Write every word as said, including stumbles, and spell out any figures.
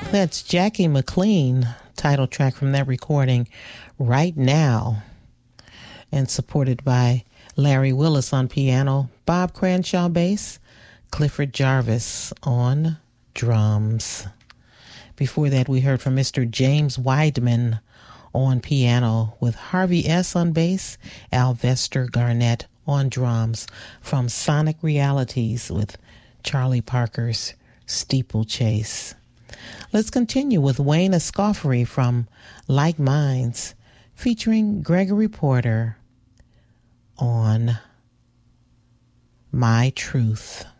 That's Jackie McLean, title track from that recording, Right Now, and supported by Larry Willis on piano, Bob Cranshaw bass, Clifford Jarvis on drums. Before that, we heard from Mister James Weidman on piano with Harvey S. on bass, Alvester Garnett on drums, from Sonic Realities with Charlie Parker's Steeplechase. Let's continue with Wayne Escoffery from Like Minds, featuring Gregory Porter on My Truth.